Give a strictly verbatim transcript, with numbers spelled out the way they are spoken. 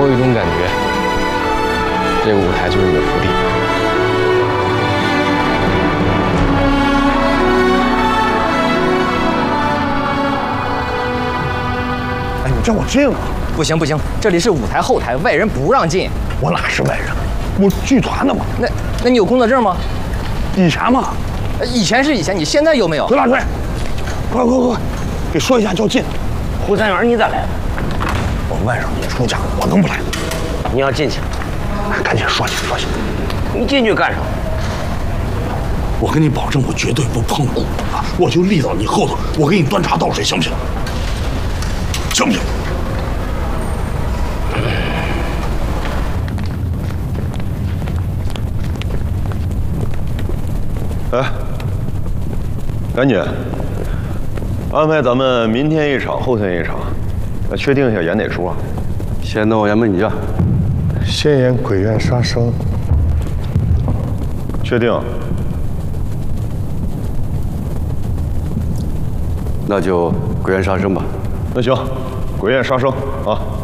有一种感觉，这个舞台就是你的福地。 哎，你叫我进啊！ 不行不行，这里是舞台后台，外人不让进。 我哪是外人？我剧团的嘛。 那那你有工作证吗？ 以前嘛。 以前是以前，你现在有没有？ 何大锤，快快快，给说一下叫进。 胡三元，你咋来了？ 我外甥也出嫁，我能不来？ 你要进去？ 哎，赶紧说去说去。 你进去干啥？ 我跟你保证，我绝对不碰你啊！我就立到你后头，我给你端茶倒水，行不行？行不行？ 哎，赶紧安排咱们明天一场，后天一场，那确定一下演哪出啊？ 先弄演美女将， 先演鬼院杀生。 确定？ 那就鬼院杀生吧。 那行，鬼院杀生啊。